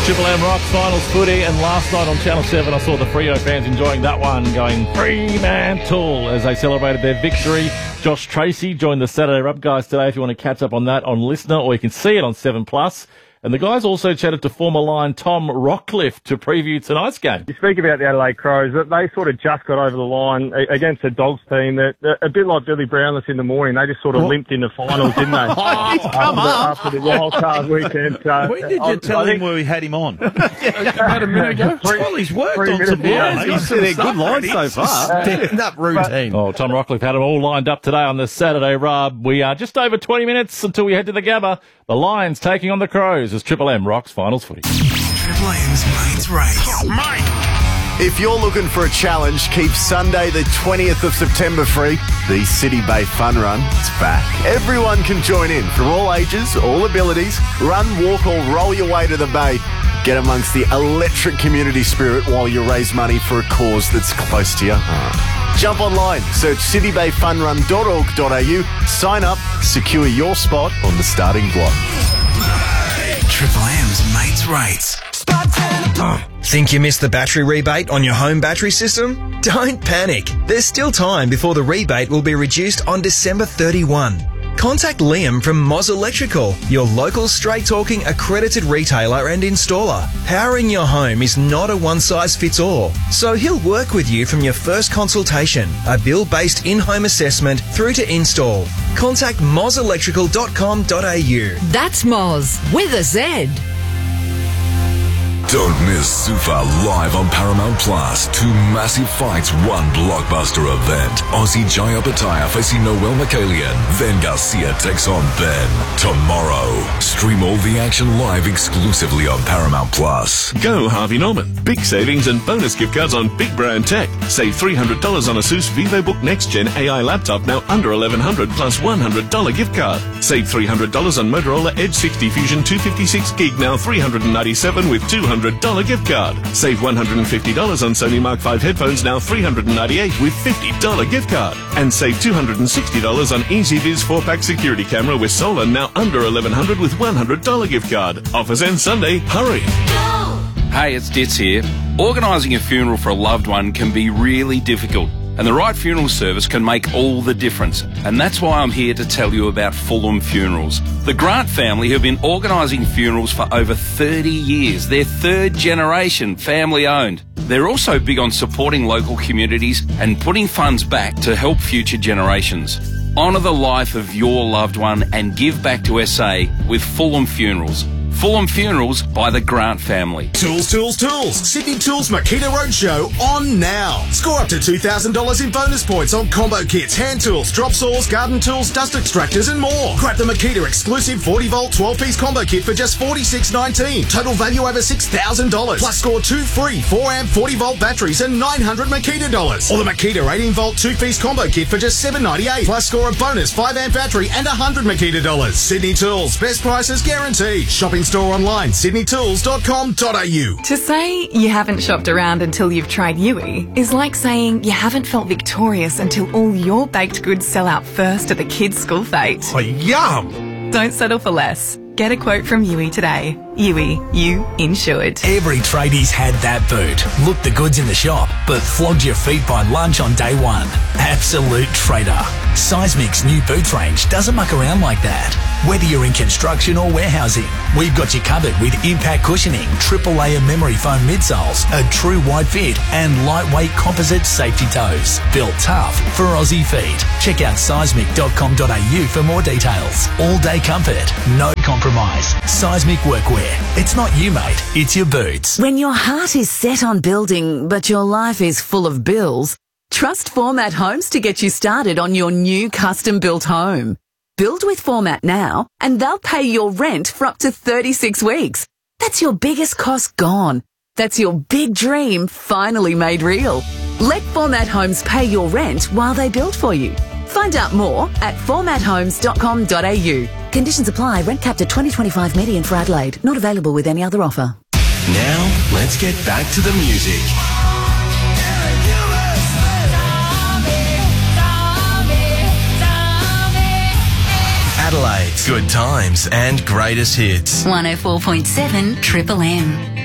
Triple M Rocks finals footy, and last night on Channel 7 I saw the Freo fans enjoying that one, going Fremantle as they celebrated their victory. Josh Tracy joined the Saturday Rub guys today if you want to catch up on that on Listener, or you can see it on 7+. And the guys also chatted to former Lion Tom Rockcliffe to preview tonight's game. You speak about the Adelaide Crows, that they sort of just got over the line against the Dogs team. That a bit like Billy Brownless in the morning, they just sort of limped in the finals, didn't they? After the wild card weekend. When did you tell him where we had him on? About a minute ago. Well, he's worked on some lines. He's seen a good line so far. Stand-up routine. Oh, Tom Rockcliffe had them all lined up today on the Saturday Rub. We are just over 20 minutes until we head to the Gabba. The Lions taking on the Crows as Triple M rocks finals footy. Triple M's Mates Race. If you're looking for a challenge, keep Sunday the 20th of September free. The City Bay Fun Run is back. Everyone can join in from all ages, all abilities. Run, walk or roll your way to the bay. Get amongst the electric community spirit while you raise money for a cause that's close to your heart. Jump online, search citybayfunrun.org.au, sign up, secure your spot on the starting block. Triple M's Mates Rates. Think you missed the battery rebate on your home battery system? Don't panic. There's still time before the rebate will be reduced on December 31. Contact Liam from Moz Electrical, your local straight-talking accredited retailer and installer. Powering your home is not a one-size-fits-all, so he'll work with you from your first consultation, a bill-based in-home assessment through to install. Contact mozelectrical.com.au. That's Moz with a Z. Don't miss Sufa live on Paramount Plus. 2 massive fights, 1 blockbuster event. Aussie Jaya Pattaya facing Noel McCallion. Then Garcia takes on Ben. Tomorrow. Stream all the action live exclusively on Paramount Plus. Go Harvey Norman. Big savings and bonus gift cards on big brand tech. Save $300 on Asus VivoBook Next Gen AI laptop, now under $1,100 plus $100 gift card. Save $300 on Motorola Edge 60 Fusion 256 gig, now $397 with $200 gift card. Save $150 on Sony Mark 5 headphones, now $398 with $50 gift card. And save $260 on EasyViz 4-pack security camera with solar, now under $1,100 with $100 gift card. Offers end Sunday. Hurry. Hey, it's Ditz here. Organising a funeral for a loved one can be really difficult, and the right funeral service can make all the difference. And that's why I'm here to tell you about Fulham Funerals. The Grant family have been organising funerals for over 30 years. They're third generation family owned. They're also big on supporting local communities and putting funds back to help future generations. Honour the life of your loved one and give back to SA with Fulham Funerals. Fulham Funerals by the Grant family. Tools, Tools, Tools. Sydney Tools Makita Roadshow on now. Score up to $2,000 in bonus points on combo kits, hand tools, drop saws, garden tools, dust extractors and more. Grab the Makita exclusive 40-volt 12-piece combo kit for just $46.19. Total value over $6,000. Plus score 2 free 4-amp 40-volt batteries and $900 Makita dollars. Or the Makita 18-volt 2-piece combo kit for just $7.98. Plus score a bonus 5-amp battery and $100 Makita dollars. Sydney Tools. Best prices guaranteed. Shopping store online, sydneytools.com.au. To say you haven't shopped around until you've tried Yui is like saying you haven't felt victorious until all your baked goods sell out first at the kids' school fete. Oh, yum! Don't settle for less. Get a quote from Yui today. Yui, you insured. Every tradie's had that boot. Looked the goods in the shop, but flogged your feet by lunch on day one. Absolute trader. Seismic's new boots range doesn't muck around like that. Whether you're in construction or warehousing, we've got you covered with impact cushioning, triple layer memory foam midsoles, a true wide fit, and lightweight composite safety toes. Built tough for Aussie feet. Check out seismic.com.au for more details. All day comfort, no compromise. Seismic workwear. It's not you, mate. It's your boots. When your heart is set on building, but your life is full of bills, trust Format Homes to get you started on your new custom-built home. Build with Format now, and they'll pay your rent for up to 36 weeks. That's your biggest cost gone. That's your big dream finally made real. Let Format Homes pay your rent while they build for you. Find out more at formathomes.com.au. Conditions apply. Rent capped at $20.25 median for Adelaide. Not available with any other offer. Now, let's get back to the music. Adelaide's good times and greatest hits. 104.7 Triple M.